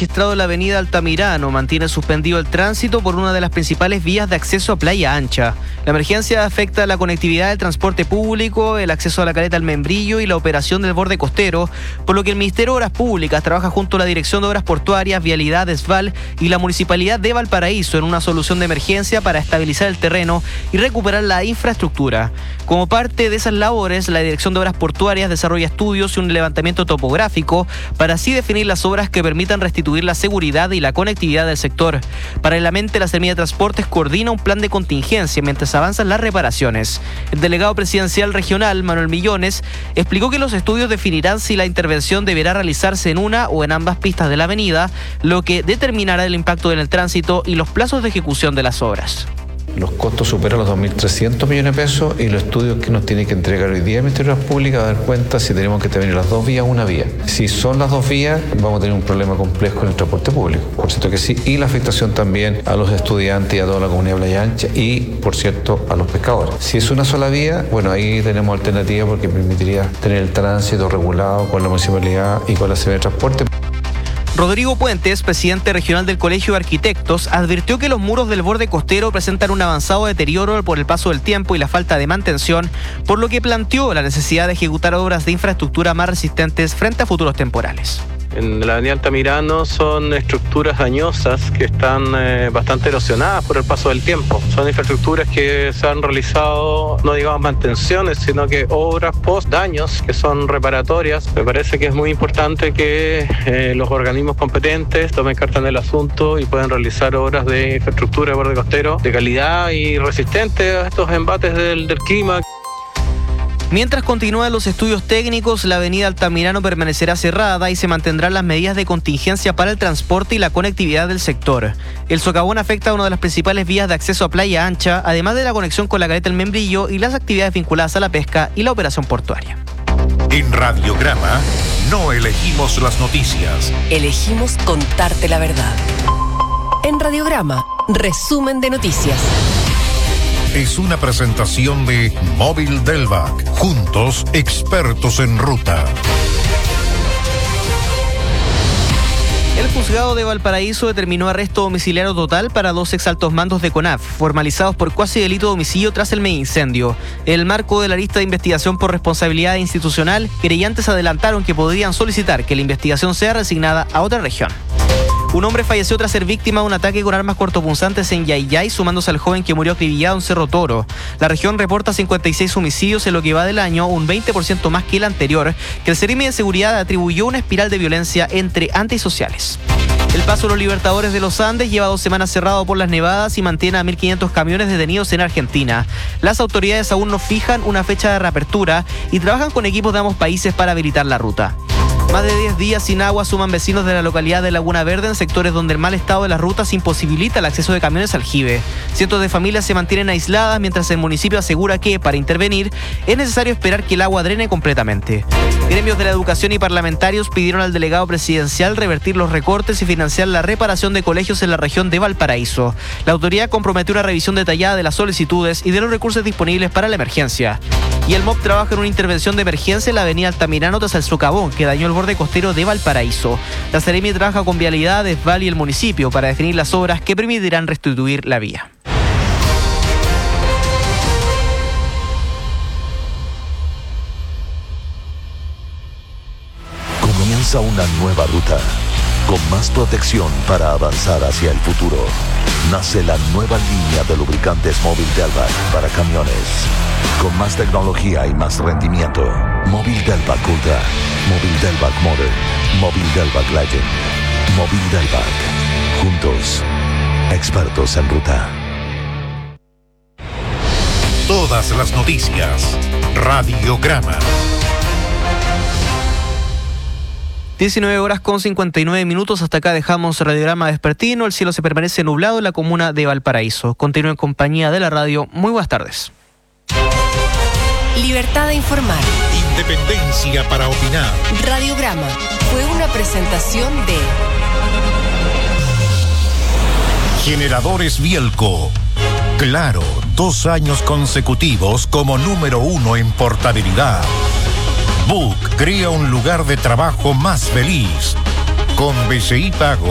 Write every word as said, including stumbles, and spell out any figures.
registrado en la avenida Altamirano mantiene suspendido el tránsito por una de las principales vías de acceso a Playa Ancha. La emergencia afecta la conectividad del transporte público, el acceso a la caleta El Membrillo y la operación del borde costero, por lo que el Ministerio de Obras Públicas trabaja junto a la Dirección de Obras Portuarias, Vialidad, ESVAL y la Municipalidad de Valparaíso en una solución de emergencia para estabilizar el terreno y recuperar la infraestructura. Como parte de esas labores, la Dirección de Obras Portuarias desarrolla estudios y un levantamiento topográfico para así definir las obras que permitan restituir la seguridad y la conectividad del sector. Paralelamente, la Seremía de Transportes coordina un plan de contingencia mientras avanzan las reparaciones. El delegado presidencial regional, Manuel Millones, explicó que los estudios definirán si la intervención deberá realizarse en una o en ambas pistas de la avenida, lo que determinará el impacto en el tránsito y los plazos de ejecución de las obras. Los costos superan los dos mil trescientos millones de pesos y los estudios que nos tiene que entregar hoy día el Ministerio de Obras Públicas va a dar cuenta si tenemos que tener las dos vías o una vía. Si son las dos vías, vamos a tener un problema complejo en el transporte público, por cierto que sí, y la afectación también a los estudiantes y a toda la comunidad de Playa Ancha y, por cierto, a los pescadores. Si es una sola vía, bueno, ahí tenemos alternativas porque permitiría tener el tránsito regulado con la municipalidad y con la Seremía de Transporte. Rodrigo Puentes, presidente regional del Colegio de Arquitectos, advirtió que los muros del borde costero presentan un avanzado deterioro por el paso del tiempo y la falta de mantención, por lo que planteó la necesidad de ejecutar obras de infraestructura más resistentes frente a futuros temporales. En la avenida Altamirano son estructuras dañosas que están eh, bastante erosionadas por el paso del tiempo. Son infraestructuras que se han realizado, no digamos mantenciones, sino que obras post daños que son reparatorias. Me parece que es muy importante que eh, los organismos competentes tomen carta en el asunto y puedan realizar obras de infraestructura de borde costero de calidad y resistente a estos embates del, del clima. Mientras continúan los estudios técnicos, la avenida Altamirano permanecerá cerrada y se mantendrán las medidas de contingencia para el transporte y la conectividad del sector. El socavón afecta a una de las principales vías de acceso a Playa Ancha, además de la conexión con la caleta El Membrillo y las actividades vinculadas a la pesca y la operación portuaria. En Radiograma no elegimos las noticias. Elegimos contarte la verdad. En Radiograma, resumen de noticias. Es una presentación de Móvil Delvac. Juntos, expertos en ruta. El juzgado de Valparaíso determinó arresto domiciliario total para dos exaltos mandos de CONAF, formalizados por cuasi delito de homicidio tras el mega incendio. En el marco de la lista de investigación por responsabilidad institucional, querellantes adelantaron que podrían solicitar que la investigación sea resignada a otra región. Un hombre falleció tras ser víctima de un ataque con armas cortopunzantes en Yayay, sumándose al joven que murió acribillado en Cerro Toro. La región reporta cincuenta y seis homicidios en lo que va del año, un veinte por ciento más que el anterior, que el Seremi de Seguridad atribuyó una espiral de violencia entre antisociales. El paso de los Libertadores de los Andes lleva dos semanas cerrado por las nevadas y mantiene a mil quinientos camiones detenidos en Argentina. Las autoridades aún no fijan una fecha de reapertura y trabajan con equipos de ambos países para habilitar la ruta. Más de diez días sin agua suman vecinos de la localidad de Laguna Verde en sectores donde el mal estado de las rutas imposibilita el acceso de camiones al Jibe. Cientos de familias se mantienen aisladas mientras el municipio asegura que, para intervenir, es necesario esperar que el agua drene completamente. Gremios de la educación y parlamentarios pidieron al delegado presidencial revertir los recortes y financiar la reparación de colegios en la región de Valparaíso. La autoridad comprometió una revisión detallada de las solicitudes y de los recursos disponibles para la emergencia. Y el M O P trabaja en una intervención de emergencia en la avenida Altamirano tras el socavón que dañó el borde costero de Valparaíso. La Seremi trabaja con Vialidad, ESVAL y el municipio para definir las obras que permitirán restituir la vía. Comienza una nueva ruta, con más protección para avanzar hacia el futuro. Nace la nueva línea de lubricantes Móvil Delvac para camiones. Con más tecnología y más rendimiento. Móvil Delvac Ultra, Móvil Delvac Modern, Móvil Delvac Legend, Móvil Delvac. Juntos, expertos en ruta. Todas las noticias. Radiograma. diecinueve horas con cincuenta y nueve minutos. Hasta acá dejamos Radiograma Vespertino. El cielo se permanece nublado en la comuna de Valparaíso. Continúe en compañía de la radio. Muy buenas tardes. Libertad de informar. Independencia para opinar. Radiograma fue una presentación de Generadores Bielco. Claro, dos años consecutivos como número uno en portabilidad. Book crea un lugar de trabajo más feliz. Con B C I Pago